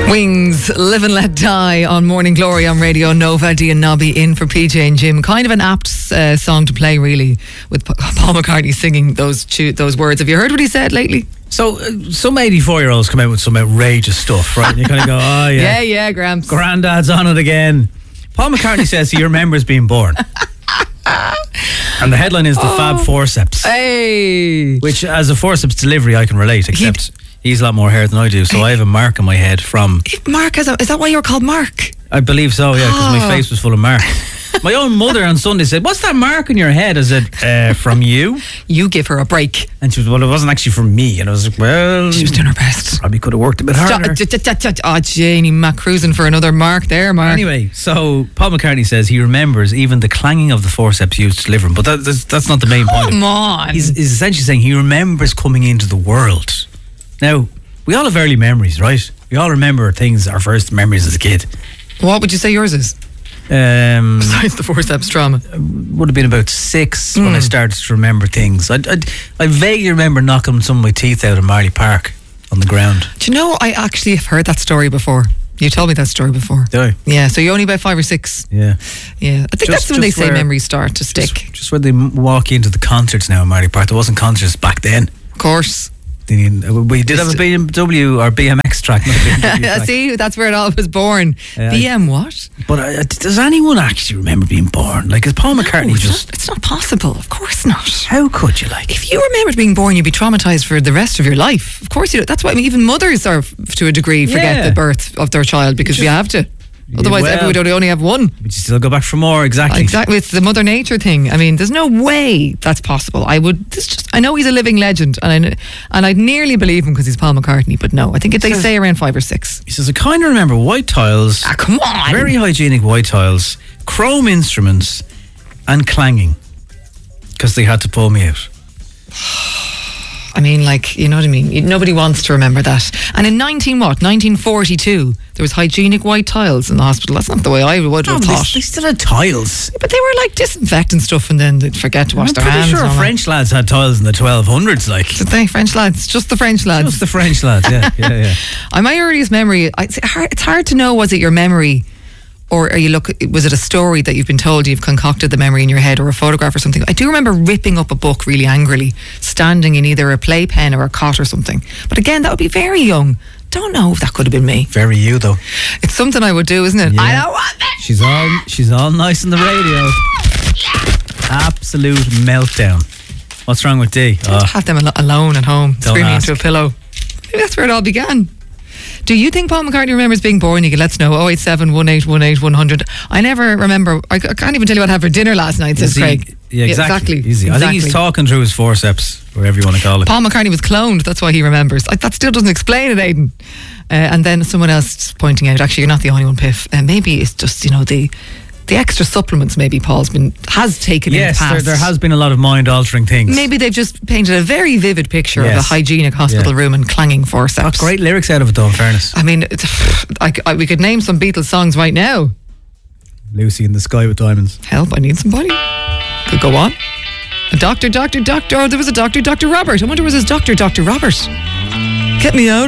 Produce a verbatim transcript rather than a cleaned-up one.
Wings, Live and Let Die on Morning Glory on Radio Nova. Dee and Nobby in for P J and Jim. Kind of an apt uh, song to play, really, with Paul McCartney singing those two, those words. Have you heard what he said lately? So, uh, some eighty-four-year-olds come out with some outrageous stuff, right? And you kind of go, oh, yeah. Yeah, yeah, Gramps. Grandad's on it again. Paul McCartney says he remembers being born. And the headline is the oh. Fab Forceps. Hey! Which, as a forceps delivery, I can relate, except He'd, he's a lot more hair than I do, so hey. I have a mark on my head from... Mark, is that, is that why you're called Mark? I believe so, yeah, because oh. my face was full of mark. My own mother on Sunday said, what's that mark on your head? I said, uh, from you? You give her a break. And she was, well, it wasn't actually from me. And I was like, well... She was doing her best. Probably could have worked a bit harder. Oh, Janie, Mac cruising for another mark there, Mark. Anyway, so Paul McCartney says he remembers even the clanging of the forceps used to deliver him. But that, that's, that's not the main point. Come on. He's, he's essentially saying he remembers coming into the world. Now, we all have early memories, right? We all remember things, our first memories as a kid. What would you say yours is? Um, Besides the forceps trauma, would have been about six mm. when I started to remember things. I I vaguely remember knocking some of my teeth out in Marley Park on the ground. Do you know, I actually have heard that story before. You told me that story before. Did I? Yeah, so you're only about five or six. Yeah. Yeah, I think just, that's when they say where, memories start to stick. Just, just where they walk into the concerts now in Marley Park. There wasn't concerts back then. Of course. We did have a B M W or B M X track. Not a B M W track. See, that's where it all was born. Uh, B M what? But uh, does anyone actually remember being born? Like, is Paul McCartney no, it's just... Not, it's not possible. Of course not. How could you, like... If you remembered being born, you'd be traumatised for the rest of your life. Of course you do. That's why I mean, even mothers are, to a degree, forget yeah. the birth of their child because just, we have to. Otherwise, well, everybody would only have one. But you still go back for more, exactly. Exactly, it's the Mother Nature thing. I mean, there's no way that's possible. I would. This just. I know he's a living legend, and I and I'd nearly believe him because he's Paul McCartney. But no, I think it, they say around five or six. He says, I kind of remember white tiles. Ah, come on. Very hygienic white tiles, chrome instruments, and clanging, because they had to pull me out. I mean, like, you know what I mean? Nobody wants to remember that. And in nineteen what? nineteen forty-two, there was hygienic white tiles in the hospital. That's not the way I would have no, thought. They, they still had tiles. But they were like disinfecting stuff and then they'd forget to wash I'm their pretty hands. sure French that. lads had tiles in the twelve hundreds, like. Did they? French lads? Just the French lads? Just the French lads, yeah, yeah, yeah. uh, my earliest memory, it's hard, it's hard to know, was it your memory? Or are you look? Was it a story that you've been told, you've concocted the memory in your head, or a photograph or something? I do remember ripping up a book really angrily, standing in either a playpen or a cot or something. But again, that would be very young. Don't know if that could have been me. Very you, though. It's something I would do, isn't it? Yeah. I don't want that. She's all she's all nice on the radio. Absolute meltdown. What's wrong with Dee? Don't oh. have them al- alone at home, Don't screaming ask. into a pillow. Maybe that's where it all began. Do you think Paul McCartney remembers being born? You can let us know. oh eight seven, one eight one eight, one hundred. I never remember. I can't even tell you what I had for dinner last night, says he, Craig. Yeah, exactly. Yeah, exactly. Easy. exactly. I think he's talking through his forceps, whatever you want to call it. Paul McCartney was cloned. That's why he remembers. I, that still doesn't explain it, Aidan. Uh, and then someone else pointing out, actually, you're not the only one, Piff. Uh, maybe it's just, you know, the... The extra supplements maybe Paul's been has taken yes, in the past. Yes, there, there has been a lot of mind-altering things. Maybe they've just painted a very vivid picture yes. of a hygienic hospital yeah. room and clanging forceps. Got great lyrics out of it though, in fairness. I mean, I, I, we could name some Beatles songs right now. Lucy in the Sky with Diamonds. Help, I need somebody. Could go on. A doctor, doctor, doctor. Oh, there was a doctor, Doctor Robert. I wonder was his doctor, Doctor Robert. Get me out